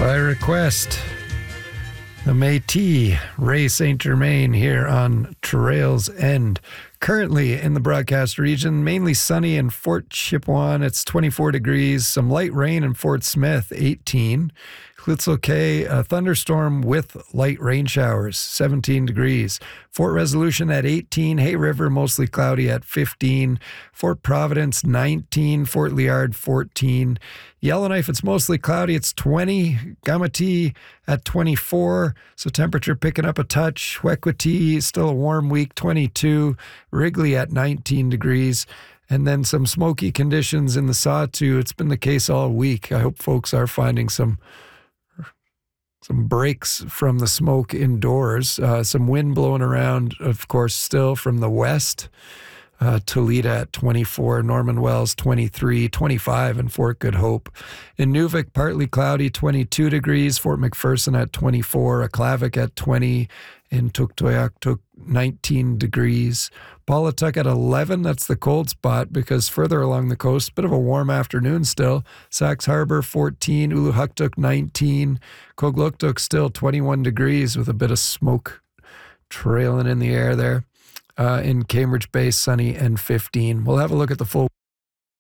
By request, the Métis Ray Saint Germain here on Trails End. Currently in the broadcast region, mainly sunny in Fort Chipewyan. It's 24 degrees. Some light rain in Fort Smith, 18. Klitzel K, a thunderstorm with light rain showers, 17 degrees. Fort Resolution at 18. Hay River, mostly cloudy at 15. Fort Providence, 19. Fort Liard, 14. Yellowknife, it's mostly cloudy. It's 20. Gamati at 24. So temperature picking up a touch. Wekwati, still a warm week, 22. Wrigley at 19 degrees. And then some smoky conditions in the Sawtooth. It's been the case all week. I hope folks are finding some breaks from the smoke indoors. Some wind blowing around, of course, still from the west. Toledo at 24, Norman Wells 23, 25 in Fort Good Hope. In Nuvik, partly cloudy, 22 degrees. Fort McPherson at 24, Aklavik at 20. In Tuktoyaktuk, 19 degrees. Paulatuk at 11, that's the cold spot because further along the coast, bit of a warm afternoon still. Sax Harbor, 14. Uluhuktuk, 19. Kogluktuk still 21 degrees with a bit of smoke trailing in the air there. In Cambridge Bay, sunny and 15. We'll have a look at the full